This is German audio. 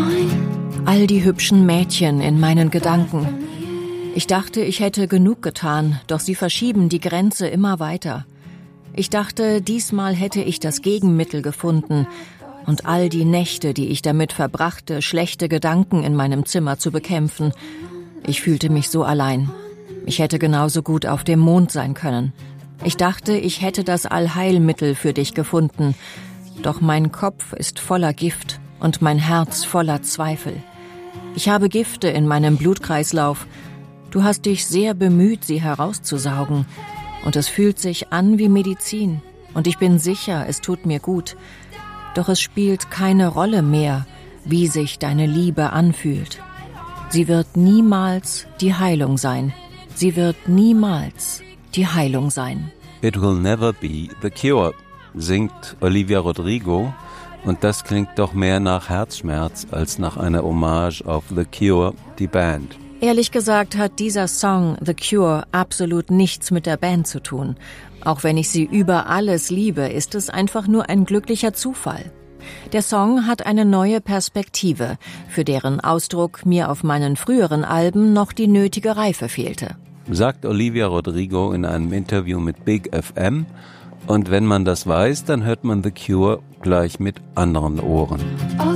All die hübschen Mädchen in meinen Gedanken. Ich dachte, ich hätte genug getan, doch sie verschieben die Grenze immer weiter. Ich dachte, diesmal hätte ich das Gegenmittel gefunden und all die Nächte, die ich damit verbrachte, schlechte Gedanken in meinem Zimmer zu bekämpfen. Ich fühlte mich so allein. Ich hätte genauso gut auf dem Mond sein können. Ich dachte, ich hätte das Allheilmittel für dich gefunden. Doch mein Kopf ist voller Gift und mein Herz voller Zweifel. Ich habe Gifte in meinem Blutkreislauf. Du hast dich sehr bemüht, sie herauszusaugen. Und es fühlt sich an wie Medizin. Und ich bin sicher, es tut mir gut. Doch es spielt keine Rolle mehr, wie sich deine Liebe anfühlt. Sie wird niemals die Heilung sein. Sie wird niemals die Heilung sein. It will never be the cure, singt Olivia Rodrigo. Und das klingt doch mehr nach Herzschmerz als nach einer Hommage auf The Cure, die Band. Ehrlich gesagt hat dieser Song The Cure absolut nichts mit der Band zu tun. Auch wenn ich sie über alles liebe, ist es einfach nur ein glücklicher Zufall. Der Song hat eine neue Perspektive, für deren Ausdruck mir auf meinen früheren Alben noch die nötige Reife fehlte. Sagt Olivia Rodrigo in einem Interview mit Big FM. Und wenn man das weiß, dann hört man The Cure gleich mit anderen Ohren.